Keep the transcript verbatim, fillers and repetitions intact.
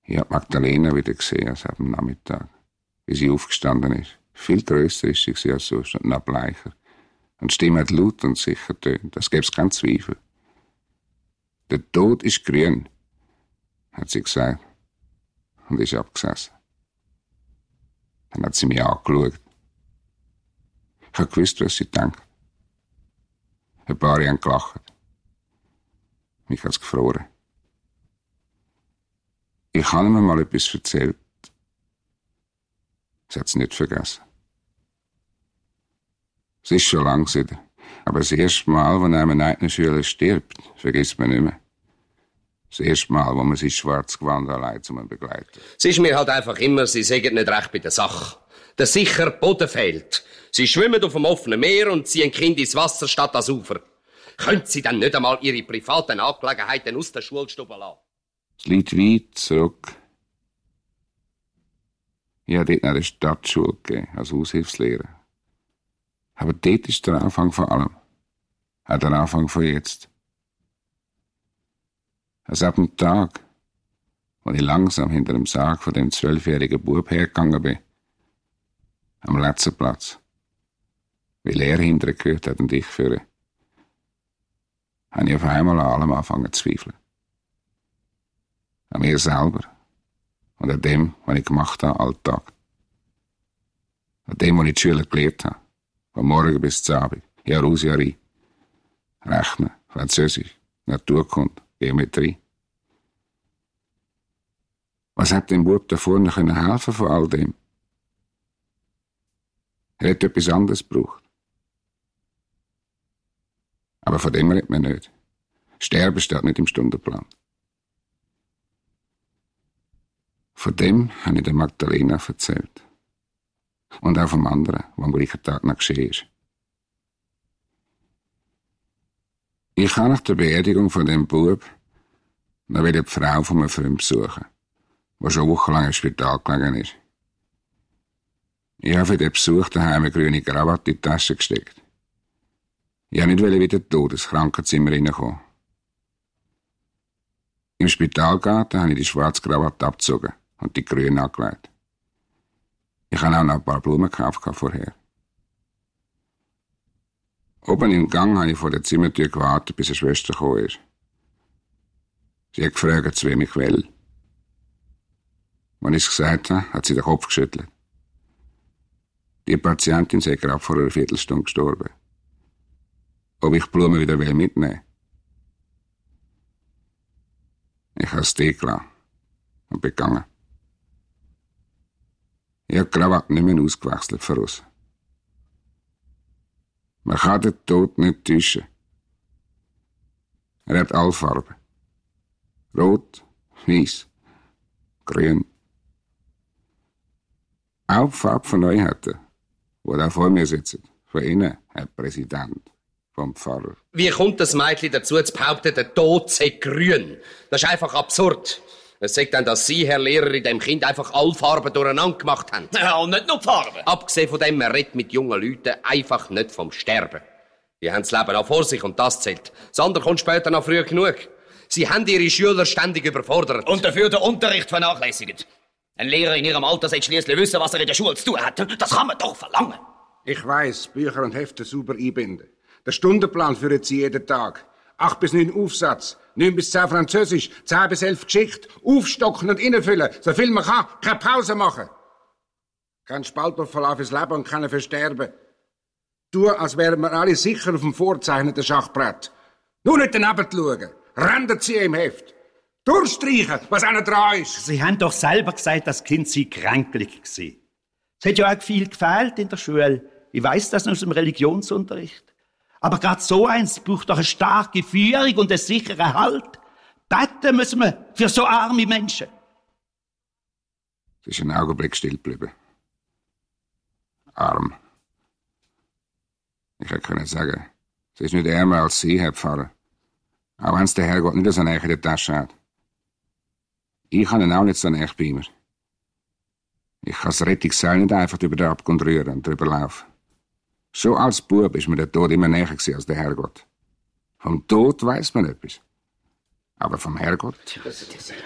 Ich habe Magdalena wieder gesehen als am Nachmittag, wie sie aufgestanden ist. Viel grösser ist sie als sonst und noch bleicher. Und die Stimme hat laut und sicher tönt, das gäbe es keinen Zweifel. Der Tod ist grün, hat sie gesagt und ist abgesessen. Dann hat sie mich angeschaut. Ich habe gewusst, was sie denkt. Ein paar haben gelacht. Mich hat es gefroren. Ich habe mir mal etwas erzählt. Sie hat es nicht vergessen. Es ist schon lang wieder. Aber das erste Mal, wenn einem ein eigener Schüler stirbt, vergisst man nicht mehr. Das erste Mal, wo man sein schwarzes Gewand allein zu begleiten. Es ist mir halt einfach immer, sie sagen nicht recht bei der Sache. Der sichere Boden fehlt. Sie schwimmen auf dem offenen Meer und ziehen Kind ins Wasser statt ans Ufer. Können Sie dann nicht einmal Ihre privaten Angelegenheiten aus der Schulstube lassen? Es liegt weit zurück. Ich habe dort nach der Stadtschule gegeben, als Aushilfslehrer. Aber dort ist der Anfang von allem. Auch der Anfang von jetzt. Also ab dem Tag, wo ich langsam hinter dem Sarg von dem zwölfjährigen Bub hergegangen bin, am letzten Platz, weil er hinterher gehört hat und ich führe, habe ich auf einmal an allem angefangen zu zweifeln. An mir selber und an dem, was ich gemacht habe, Alltag. An dem, was ich die Schüler gelehrt habe, von Morgen bis zum Abend, Jahr aus, Jahr ein. Rechnen, Französisch, Naturkunde, Geometrie. Was hat dem Bub da vorne helfen können von all dem? Er hat etwas anderes gebraucht. Aber von dem redet man nicht. Sterben steht nicht im Stundenplan. Von dem habe ich der Magdalena erzählt. Und auch vom anderen, was am gleichen Tag noch geschehen ist. Ich habe nach der Beerdigung von dem Bub noch die Frau von einem Freund besuchen, die schon wochenlang im Spital gelegen ist. Ich habe für den Besuch daheim eine grüne Krawatte in die Tasche gesteckt. Ich wollte nicht wieder tot ins Krankenzimmer reinkommen. Im Spitalgarten habe ich die schwarze Krawatte abgezogen und die grüne angelegt. Ich habe auch noch ein paar Blumen gekauft vorher. Oben im Gang habe ich vor der Zimmertür gewartet, bis eine Schwester gekommen ist. Sie hat gefragt, zu wem ich will. Als ich es gesagt habe, hat sie den Kopf geschüttelt. Die Patientin sei gerade vor einer Viertelstunde gestorben. Ob ich die Blumen wieder mitnehmen will? Ich habe es dick gelassen und bin gegangen. Ich habe die Krawatte nicht mehr ausgewechselt für uns. Man kann den Tod nicht täuschen. Er hat alle Farben. Rot, weiß, grün. Auch die Farbe von euch hat er, die da vor mir sitzen. Von Ihnen, Herr Präsident, vom Pfarrer. Wie kommt das Mädchen dazu, zu behaupten, der Tod sei grün? Das ist einfach absurd. Es sagt dann, dass Sie, Herr Lehrer, in dem Kind einfach alle Farben durcheinander gemacht haben. Ja, und nicht nur die Farben. Abgesehen von dem, man redet mit jungen Leuten einfach nicht vom Sterben. Die haben das Leben auch vor sich und das zählt. Das andere kommt später noch früh genug. Sie haben Ihre Schüler ständig überfordert. Und dafür den Unterricht vernachlässigt. Ein Lehrer in Ihrem Alter sollte schliesslich wissen, was er in der Schule zu tun hat. Das kann man doch verlangen. Ich weiss, Bücher und Hefte super einbinden. Der Stundenplan führt Sie jeden Tag. Acht bis neun Aufsatz, neun bis zehn Französisch, zehn bis elf Geschichte, aufstocken und innenfüllen, so viel man kann, keine Pause machen. Kein Spaltbuchverlauf fürs Leben und keiner fürs Sterben. Tu, als wären wir alle sicher auf dem vorgezeichneten Schachbrett. Nur nicht daneben schauen. Rennt sie im Heft. Durchstreichen, was einer dran ist. Sie haben doch selber gesagt, das Kind sei kränklich gewesen. Es hat ja auch viel gefehlt in der Schule. Ich weiss das aus dem Religionsunterricht. Aber gerade so eins braucht doch eine starke Führung und einen sicheren Halt. Beten müssen wir für so arme Menschen. Es ist einen Augenblick still geblieben. Arm. Ich hätte können sagen, es ist nicht ärmer als Sie, Herr Pfarrer. Auch wenn es der Herrgott nicht so nahe in der Tasche hat. Ich habe ihn auch nicht so nahe bei mir. Ich kann das Rettungsseil nicht einfach über den Abgrund rühren und drüber laufen. Schon als Bub ist mir der Tod immer näher gewesen als der Herrgott. Vom Tod weiss man etwas. Aber vom Herrgott?